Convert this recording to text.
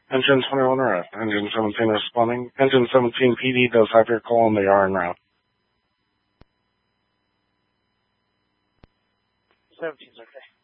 Engine 21 are at. Engine 17 responding. Engine 17 PD does have your call and they are en route. 17's okay.